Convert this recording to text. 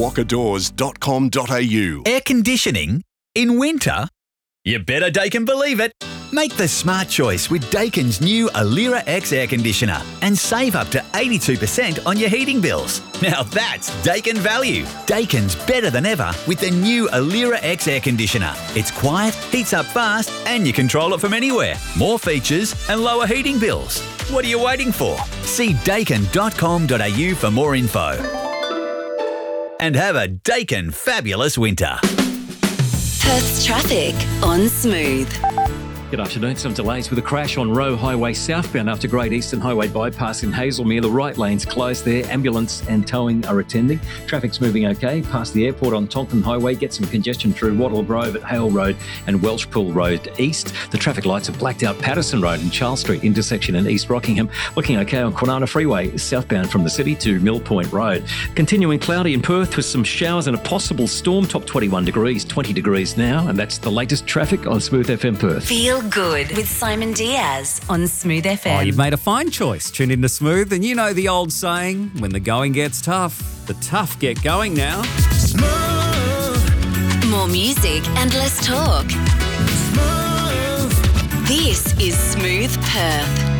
swackerdoors.com.au. Air conditioning in winter? You better Dakin believe it. Make the smart choice with Dakin's new Alira X air conditioner and save up to 82% on your heating bills. Now that's Dakin value. Dakin's better than ever with the new Alira X air conditioner. It's quiet, heats up fast, and you control it from anywhere. More features and lower heating bills. What are you waiting for? See dakin.com.au for more info. And have a Dakin fabulous winter. Perth's traffic on Smooth. Good afternoon. Some delays with a crash on Roe Highway southbound after Great Eastern Highway bypass in Hazelmere. The right lane's closed there. Ambulance and towing are attending. Traffic's moving okay. Past the airport on Tonkin Highway. Get some congestion through Wattle Grove at Hale Road and Welshpool Road east. The traffic lights are blacked out Patterson Road and Charles Street intersection in East Rockingham. Looking okay on Kwinana Freeway southbound from the city to Mill Point Road. Continuing cloudy in Perth with some showers and a possible storm. Top 21 degrees, 20 degrees now. And that's the latest traffic on Smooth FM Perth. Feel good with Simon Diaz on Smooth FM. Oh, you've made a fine choice. Tune into Smooth, and you know the old saying, when the going gets tough, the tough get going now. Smooth. More music and less talk. Smooth. This is Smooth Perth.